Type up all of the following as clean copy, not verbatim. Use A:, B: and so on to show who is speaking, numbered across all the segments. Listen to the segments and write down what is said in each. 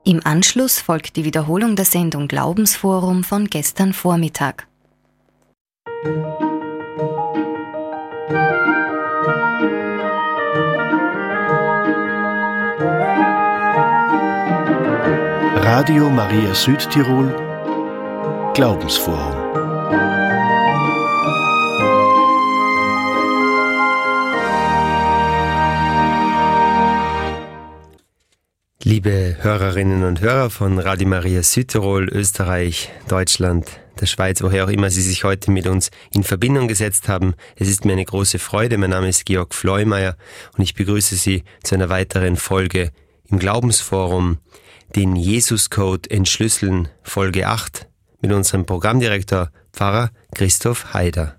A: Im Anschluss folgt die Wiederholung der Sendung Glaubensforum von gestern Vormittag.
B: Radio Maria Südtirol Glaubensforum.
C: Liebe Hörerinnen und Hörer von Radio Maria Südtirol, Österreich, Deutschland, der Schweiz, woher auch immer Sie sich heute mit uns in Verbindung gesetzt haben. Es ist mir eine große Freude. Mein Name ist Georg Fleumeier und ich begrüße Sie zu einer weiteren Folge im Glaubensforum, den Jesus-Code entschlüsseln, Folge 8, mit unserem Programmdirektor Pfarrer Christoph Haider.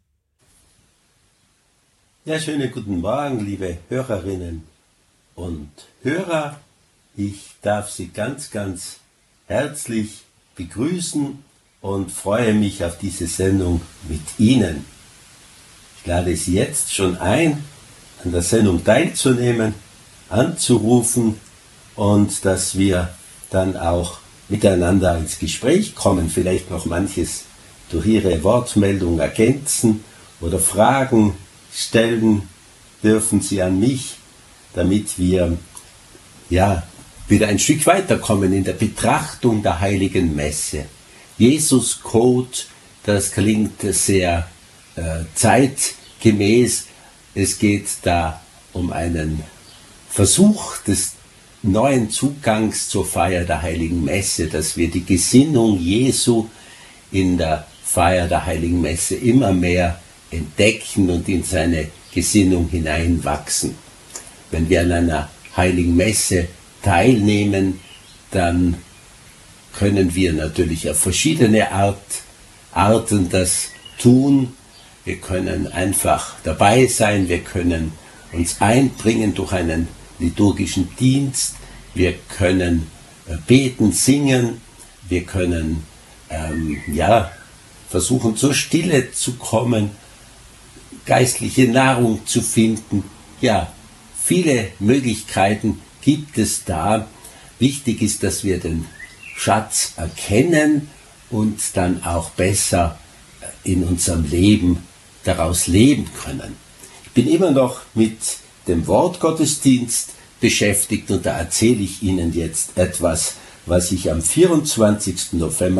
D: Ja, schönen guten Morgen, liebe Hörerinnen und Hörer. Ich darf Sie ganz, ganz herzlich begrüßen und freue mich auf diese Sendung mit Ihnen. Ich lade Sie jetzt schon ein, an der Sendung teilzunehmen, anzurufen und dass wir dann auch miteinander ins Gespräch kommen, vielleicht noch manches durch Ihre Wortmeldung ergänzen oder Fragen stellen dürfen Sie an mich, damit wir wieder ein Stück weiterkommen in der Betrachtung der Heiligen Messe. Jesus-Code, das klingt sehr zeitgemäß. Es geht da um einen Versuch des neuen Zugangs zur Feier der Heiligen Messe, dass wir die Gesinnung Jesu in der Feier der Heiligen Messe immer mehr entdecken und in seine Gesinnung hineinwachsen. Wenn wir an einer Heiligen Messe teilnehmen, dann können wir natürlich auf verschiedene Arten das tun. Wir können einfach dabei sein, wir können uns einbringen durch einen liturgischen Dienst, wir können beten, singen, wir können versuchen zur Stille zu kommen, geistliche Nahrung zu finden. Ja, viele Möglichkeiten gibt es da. Wichtig ist, dass wir den Schatz erkennen und dann auch besser in unserem Leben daraus leben können. Ich bin immer noch mit dem Wortgottesdienst beschäftigt und da erzähle ich Ihnen jetzt etwas, was ich am 24. November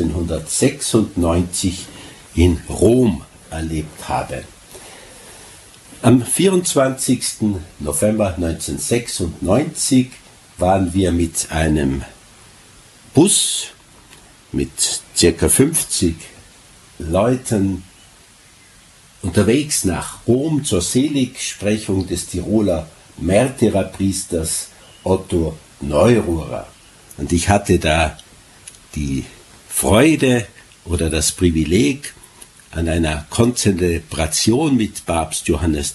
D: 1996 in Rom erlebt habe. Am 24. November 1996 waren wir mit einem Bus mit ca. 50 Leuten unterwegs nach Rom zur Seligsprechung des Tiroler Märtyrerpriesters Otto Neururer. Und ich hatte da die Freude oder das Privileg, an einer Konzelebration mit Papst Johannes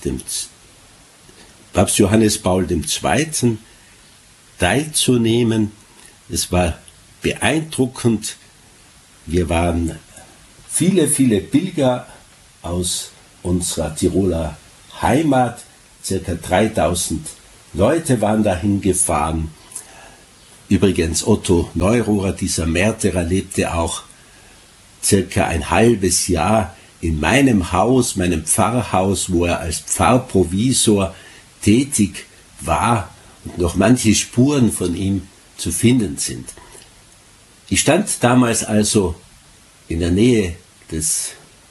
D: Paul II. Teilzunehmen. Es war beeindruckend. Wir waren viele, viele Pilger aus unserer Tiroler Heimat. Circa 3000 Leute waren dahin gefahren. Übrigens, Otto Neururer, dieser Märtyrer, lebte auch circa ein halbes Jahr in meinem Haus, meinem Pfarrhaus, wo er als Pfarrprovisor tätig war und noch manche Spuren von ihm zu finden sind. Ich stand damals also in der Nähe des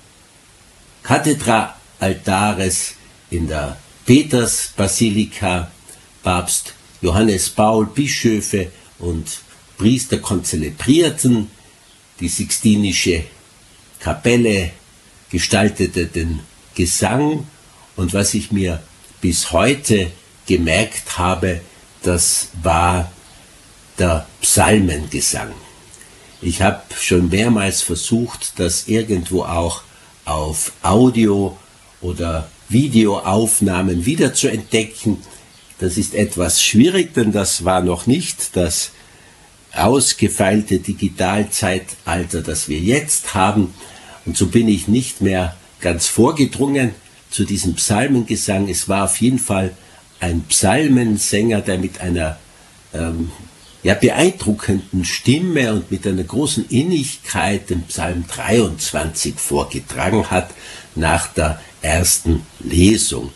D: Kathedralaltares in der Petersbasilika. Papst Johannes Paul, Bischöfe und Priester konzelebrierten. Die Sixtinische Kapelle gestaltete den Gesang und was ich mir bis heute gemerkt habe, das war der Psalmengesang. Ich habe schon mehrmals versucht, das irgendwo auch auf Audio- oder Videoaufnahmen wieder zu entdecken. Das ist etwas schwierig, denn das war noch nicht das ausgefeilte Digitalzeitalter, das wir jetzt haben. Und so bin ich nicht mehr ganz vorgedrungen zu diesem Psalmengesang. Es war auf jeden Fall ein Psalmensänger, der mit einer beeindruckenden Stimme und mit einer großen Innigkeit den Psalm 23 vorgetragen hat nach der ersten Lesung.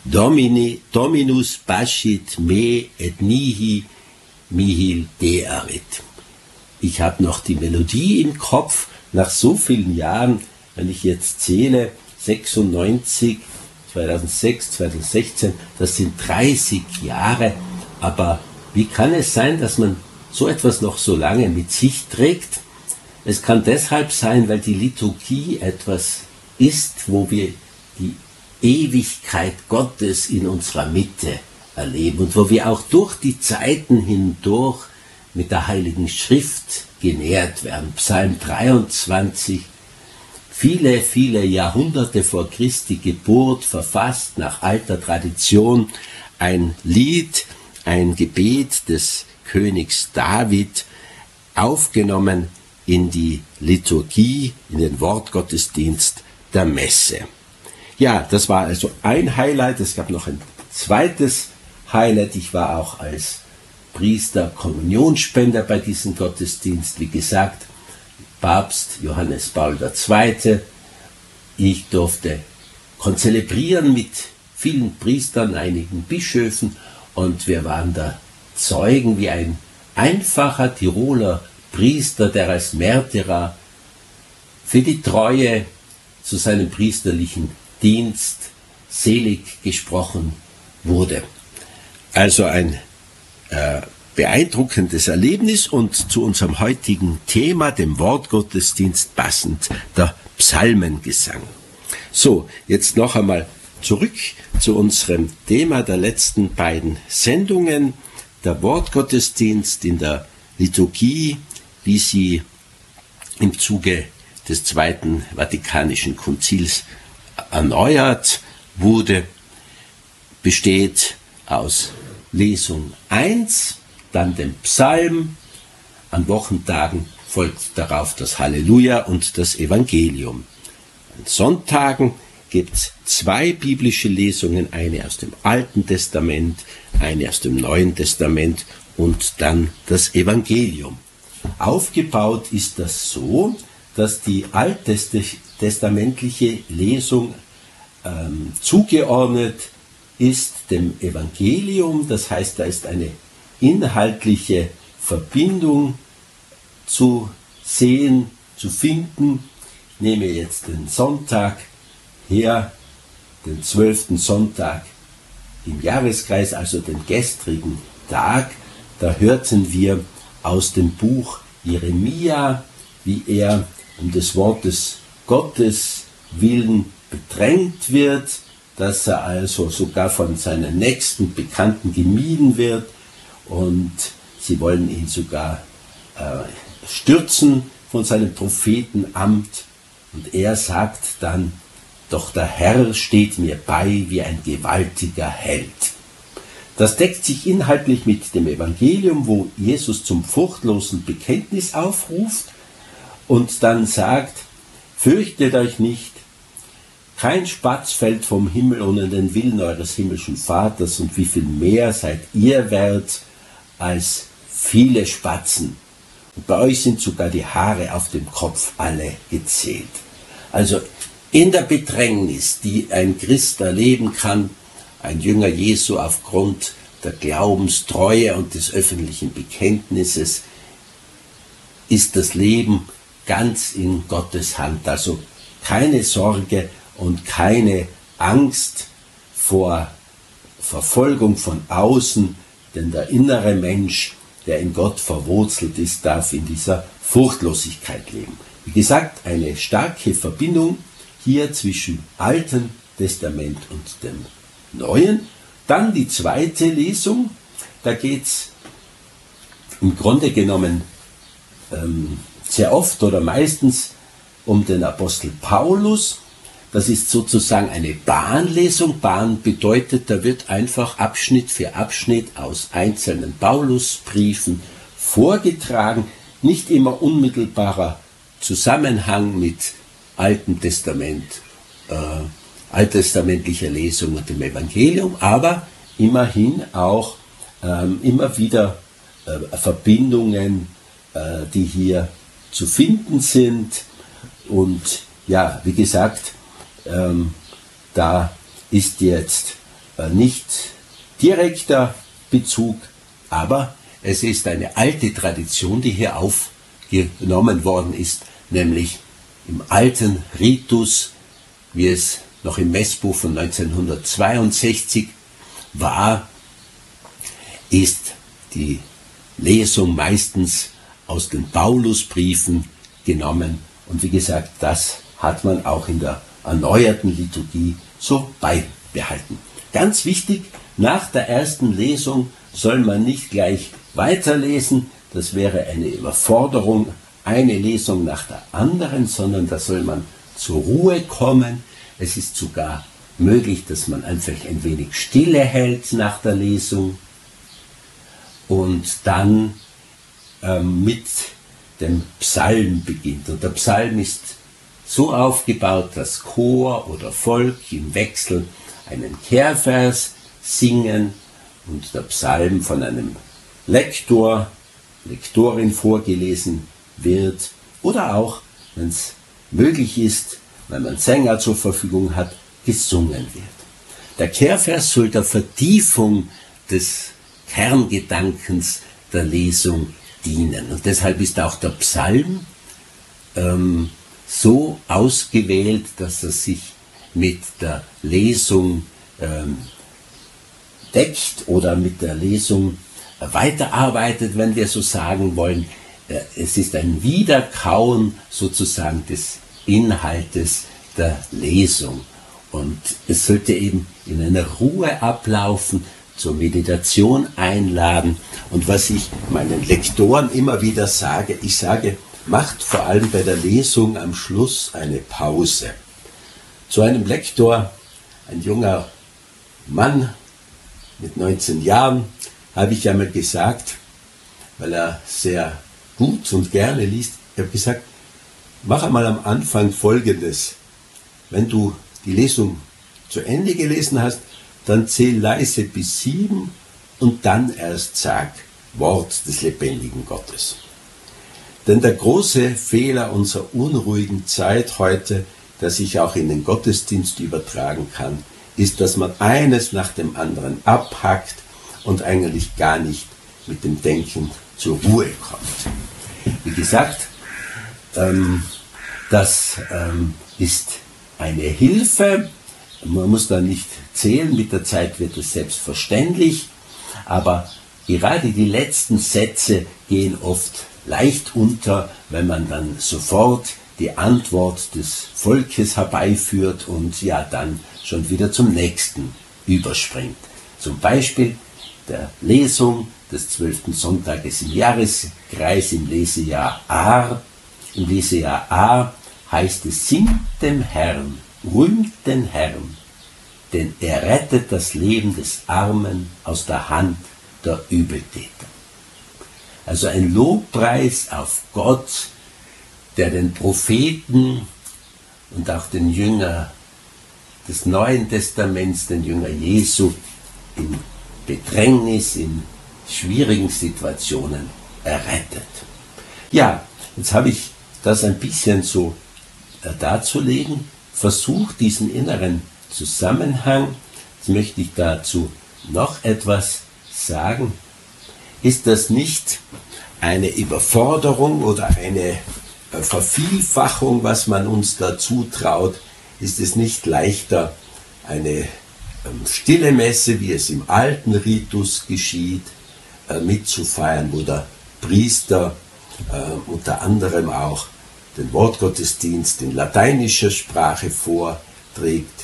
D: Dominus pascit me et nihil dearit. Ich habe noch die Melodie im Kopf, nach so vielen Jahren, wenn ich jetzt zähle, 96, 2006, 2016, das sind 30 Jahre, aber wie kann es sein, dass man so etwas noch so lange mit sich trägt? Es kann deshalb sein, weil die Liturgie etwas ist, wo wir die Ewigkeit Gottes in unserer Mitte erleben und wo wir auch durch die Zeiten hindurch mit der Heiligen Schrift genährt werden. Psalm 23, viele, viele Jahrhunderte vor Christi Geburt, verfasst nach alter Tradition, ein Lied, ein Gebet des Königs David, aufgenommen in die Liturgie, in den Wortgottesdienst der Messe. Ja, das war also ein Highlight. Es gab noch ein zweites Highlight. Ich war auch als Priester Kommunionsspender bei diesem Gottesdienst. Wie gesagt, Papst Johannes Paul II. Ich durfte konzelebrieren mit vielen Priestern, einigen Bischöfen, und wir waren da Zeugen, wie ein einfacher Tiroler Priester, der als Märtyrer für die Treue zu seinem priesterlichen Dienst selig gesprochen wurde. Also ein beeindruckendes Erlebnis und zu unserem heutigen Thema, dem Wortgottesdienst passend, der Psalmengesang. So, jetzt noch einmal zurück zu unserem Thema der letzten beiden Sendungen, der Wortgottesdienst in der Liturgie, wie sie im Zuge des Zweiten Vatikanischen Konzils erneuert wurde, besteht aus Lesung 1, dann dem Psalm, an Wochentagen folgt darauf das Halleluja und das Evangelium. An Sonntagen gibt es 2 biblische Lesungen, eine aus dem Alten Testament, eine aus dem Neuen Testament und dann das Evangelium. Aufgebaut ist das so, dass die alttestamentliche Lesung zugeordnet ist dem Evangelium, das heißt, da ist eine inhaltliche Verbindung zu sehen, zu finden. Ich nehme jetzt den Sonntag her, den 12. Sonntag im Jahreskreis, also den gestrigen Tag. Da hörten wir aus dem Buch Jeremia, wie er um des Wortes Gottes willen bedrängt wird, dass er also sogar von seinen nächsten Bekannten gemieden wird und sie wollen ihn sogar stürzen von seinem Prophetenamt, und er sagt dann: Doch der Herr steht mir bei wie ein gewaltiger Held. Das deckt sich inhaltlich mit dem Evangelium, wo Jesus zum furchtlosen Bekenntnis aufruft und dann sagt: Fürchtet euch nicht, kein Spatz fällt vom Himmel ohne den Willen eures himmlischen Vaters, und wie viel mehr seid ihr wert als viele Spatzen. Und bei euch sind sogar die Haare auf dem Kopf alle gezählt. Also in der Bedrängnis, die ein Christ erleben kann, ein Jünger Jesu aufgrund der Glaubenstreue und des öffentlichen Bekenntnisses, ist das Leben ganz in Gottes Hand. Also keine Sorge und keine Angst vor Verfolgung von außen, denn der innere Mensch, der in Gott verwurzelt ist, darf in dieser Furchtlosigkeit leben. Wie gesagt, eine starke Verbindung hier zwischen Alten Testament und dem Neuen. Dann die zweite Lesung, da geht es im Grunde genommen sehr oft oder meistens um den Apostel Paulus. Das ist sozusagen eine Bahnlesung. Bahn bedeutet, da wird einfach Abschnitt für Abschnitt aus einzelnen Paulusbriefen vorgetragen, nicht immer unmittelbarer Zusammenhang mit Alten Testament, alttestamentlicher Lesung und dem Evangelium, aber immerhin auch immer wieder Verbindungen, die hier zu finden sind. Und ja, wie gesagt, da ist jetzt nicht direkter Bezug, aber es ist eine alte Tradition, die hier aufgenommen worden ist, nämlich im alten Ritus, wie es noch im Messbuch von 1962 war, ist die Lesung meistens aus den Paulusbriefen genommen. Und wie gesagt, das hat man auch in der erneuerten Liturgie so beibehalten. Ganz wichtig, nach der ersten Lesung soll man nicht gleich weiterlesen, das wäre eine Überforderung, eine Lesung nach der anderen, sondern da soll man zur Ruhe kommen. Es ist sogar möglich, dass man einfach ein wenig Stille hält nach der Lesung und dann mit dem Psalm beginnt. Und der Psalm ist so aufgebaut, dass Chor oder Volk im Wechsel einen Kehrvers singen und der Psalm von einem Lektorin vorgelesen wird oder auch, wenn es möglich ist, wenn man Sänger zur Verfügung hat, gesungen wird. Der Kehrvers soll der Vertiefung des Kerngedankens der Lesung dienen. Und deshalb ist auch der Psalm so ausgewählt, dass er sich mit der Lesung deckt oder mit der Lesung weiterarbeitet, wenn wir so sagen wollen. Es ist ein Wiederkauen sozusagen des Inhaltes der Lesung. Und es sollte eben in einer Ruhe ablaufen, zur Meditation einladen. Und was ich meinen Lektoren immer wieder sage, ich sage, macht vor allem bei der Lesung am Schluss eine Pause. Zu einem Lektor, ein junger Mann mit 19 Jahren, habe ich einmal gesagt, weil er sehr gut und gerne liest, ich habe gesagt, mach einmal am Anfang Folgendes. Wenn du die Lesung zu Ende gelesen hast, dann zähl leise bis 7 und dann erst sag Wort des lebendigen Gottes. Denn der große Fehler unserer unruhigen Zeit heute, der sich auch in den Gottesdienst übertragen kann, ist, dass man eines nach dem anderen abhackt und eigentlich gar nicht mit dem Denken zur Ruhe kommt. Wie gesagt, das ist eine Hilfe. Man muss da nicht zählen, mit der Zeit wird es selbstverständlich, aber gerade die letzten Sätze gehen oft leicht unter, wenn man dann sofort die Antwort des Volkes herbeiführt und ja dann schon wieder zum nächsten überspringt. Zum Beispiel der Lesung des 12. Sonntages im Jahreskreis im Lesejahr A. Im Lesejahr A heißt es, singt dem Herrn, rühmt den Herrn, denn er rettet das Leben des Armen aus der Hand der Übeltäter. Also ein Lobpreis auf Gott, der den Propheten und auch den Jünger des Neuen Testaments, den Jünger Jesu, in Bedrängnis, in schwierigen Situationen errettet. Ja, jetzt habe ich das ein bisschen so darzulegen, versucht diesen inneren Zusammenhang, jetzt möchte ich dazu noch etwas sagen. Ist das nicht eine Überforderung oder eine Vervielfachung, was man uns da zutraut? Ist es nicht leichter, eine stille Messe, wie es im alten Ritus geschieht, mitzufeiern, wo der Priester unter anderem auch den Wortgottesdienst in lateinischer Sprache vorträgt,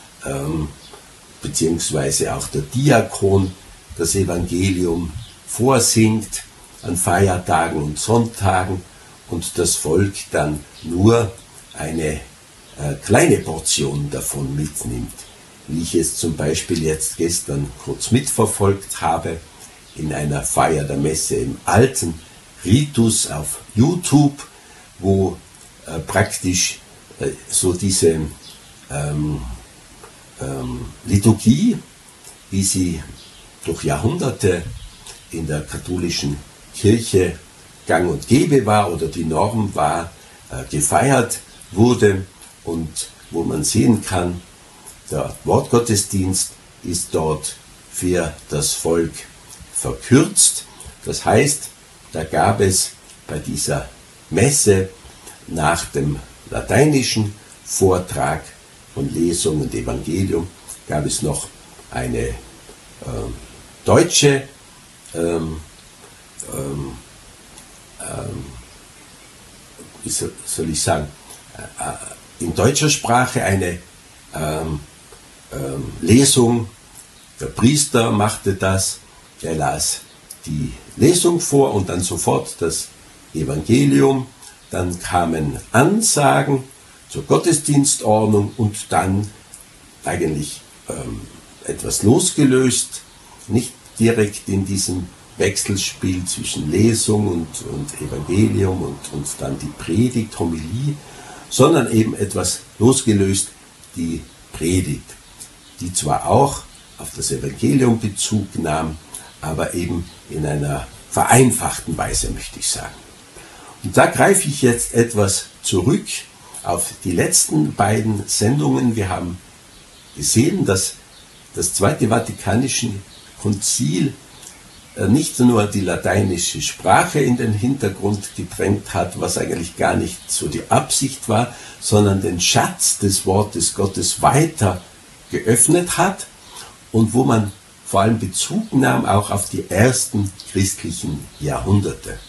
D: beziehungsweise auch der Diakon das Evangelium vorsingt an Feiertagen und Sonntagen und das Volk dann nur eine kleine Portion davon mitnimmt, wie ich es zum Beispiel jetzt gestern kurz mitverfolgt habe in einer Feier der Messe im alten Ritus auf YouTube, wo praktisch so diese Liturgie, wie sie durch Jahrhunderte in der katholischen Kirche gang und gäbe war oder die Norm war, gefeiert wurde und wo man sehen kann, der Wortgottesdienst ist dort für das Volk verkürzt. Das heißt, da gab es bei dieser Messe nach dem lateinischen Vortrag von Lesung und Evangelium gab es noch eine deutsche wie soll ich sagen, in deutscher Sprache eine Lesung. Der Priester machte das, er las die Lesung vor und dann sofort das Evangelium. Dann kamen Ansagen zur Gottesdienstordnung und dann eigentlich etwas losgelöst, nicht direkt in diesem Wechselspiel zwischen Lesung und Evangelium und dann die Predigt, Homilie, sondern eben etwas losgelöst, die Predigt, die zwar auch auf das Evangelium Bezug nahm, aber eben in einer vereinfachten Weise, möchte ich sagen. Und da greife ich jetzt etwas zurück auf die letzten beiden Sendungen. Wir haben gesehen, dass das Zweite Vatikanische Konzil nicht nur die lateinische Sprache in den Hintergrund gedrängt hat, was eigentlich gar nicht so die Absicht war, sondern den Schatz des Wortes Gottes weiter geöffnet hat und wo man vor allem Bezug nahm auch auf die ersten christlichen Jahrhunderte.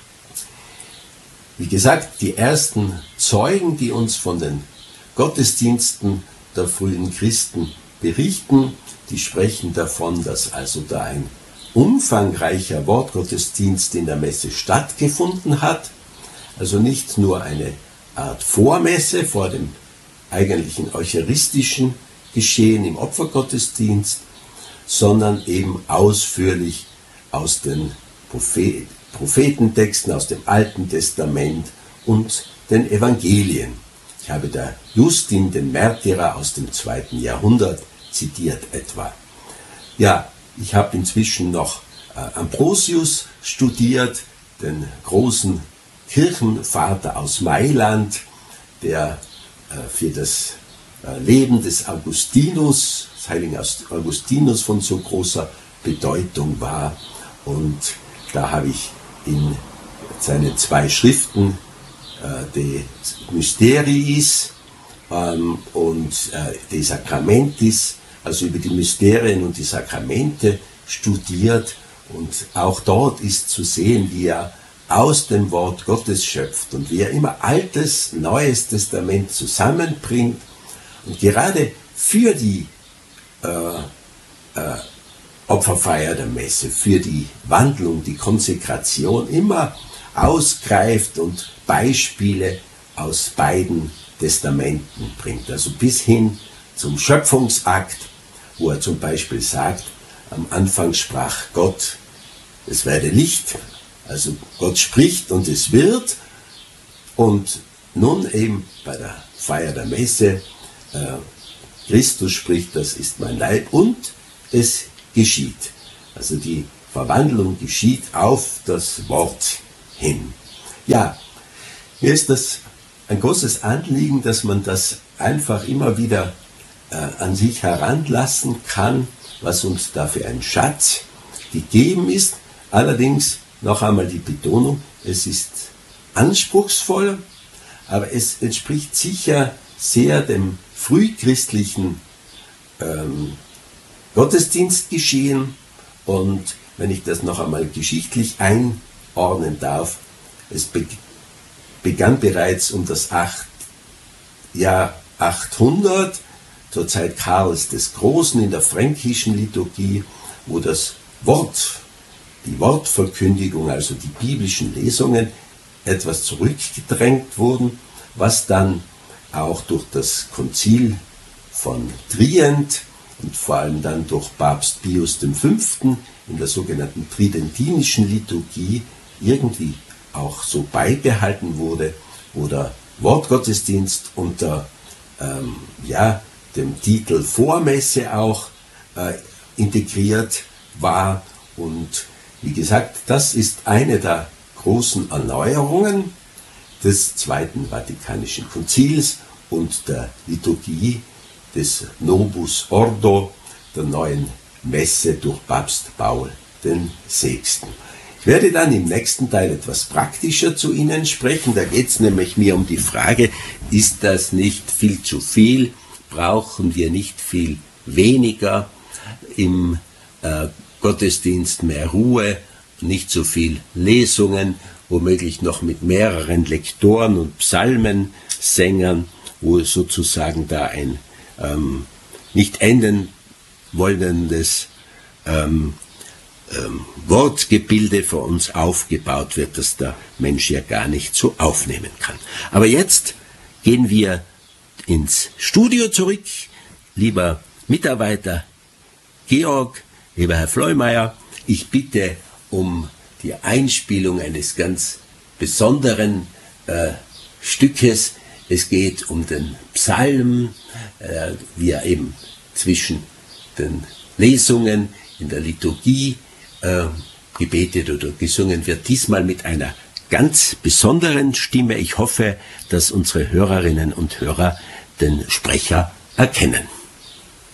D: Wie gesagt, die ersten Zeugen, die uns von den Gottesdiensten der frühen Christen berichten, die sprechen davon, dass also da ein umfangreicher Wortgottesdienst in der Messe stattgefunden hat, also nicht nur eine Art Vormesse vor dem eigentlichen eucharistischen Geschehen im Opfergottesdienst, sondern eben ausführlich aus den Prophetentexten, aus dem Alten Testament und den Evangelien. Ich habe da Justin, den Märtyrer aus dem 2. Jahrhundert, zitiert etwa. Ja, ich habe inzwischen noch Ambrosius studiert, den großen Kirchenvater aus Mailand, der für das Leben des Augustinus, des heiligen Augustinus von so großer Bedeutung war. Und da habe ich in seinen 2 Schriften, De Mysteriis und De Sacramentis, also über die Mysterien und die Sakramente studiert. Und auch dort ist zu sehen, wie er aus dem Wort Gottes schöpft und wie er immer Altes, Neues Testament zusammenbringt und gerade für die Opferfeier der Messe, für die Wandlung, die Konsekration immer ausgreift und Beispiele aus beiden Testamenten bringt. Also bis hin zum Schöpfungsakt, wo er zum Beispiel sagt, am Anfang sprach Gott, es werde Licht. Also Gott spricht und es wird. Und nun eben bei der Feier der Messe, Christus spricht, das ist mein Leib und es geschieht. Also die Verwandlung geschieht auf das Wort hin. Ja, mir ist das ein großes Anliegen, dass man das einfach immer wieder an sich heranlassen kann, was uns da für ein Schatz gegeben ist. Allerdings noch einmal die Betonung, es ist anspruchsvoll, aber es entspricht sicher sehr dem frühchristlichen Gottesdienstgeschehen. Und wenn ich das noch einmal geschichtlich einordnen darf, es begann bereits um das Jahr 800, zur Zeit Karls des Großen in der fränkischen Liturgie, wo das Wort, die Wortverkündigung, also die biblischen Lesungen, etwas zurückgedrängt wurden, was dann auch durch das Konzil von Trient und vor allem dann durch Papst Pius V. in der sogenannten tridentinischen Liturgie irgendwie auch so beibehalten wurde, wo der Wortgottesdienst unter dem Titel Vormesse auch integriert war und Wie gesagt, das ist eine der großen Erneuerungen des Zweiten Vatikanischen Konzils und der Liturgie des Novus Ordo, der neuen Messe durch Papst Paul VI. Ich werde dann im nächsten Teil etwas praktischer zu Ihnen sprechen. Da geht es nämlich mir um die Frage, ist das nicht viel zu viel? Brauchen wir nicht viel weniger im Gottesdienst, mehr Ruhe, nicht so viel Lesungen, womöglich noch mit mehreren Lektoren und Psalmensängern, wo sozusagen da ein nicht enden wollendes Wortgebilde für uns aufgebaut wird, das der Mensch ja gar nicht so aufnehmen kann. Aber jetzt gehen wir ins Studio zurück. Lieber Mitarbeiter Georg, lieber Herr Floymeier, ich bitte um die Einspielung eines ganz besonderen Stückes. Es geht um den Psalm, wie er eben zwischen den Lesungen in der Liturgie gebetet oder gesungen wird, diesmal mit einer ganz besonderen Stimme. Ich hoffe, dass unsere Hörerinnen und Hörer den Sprecher erkennen.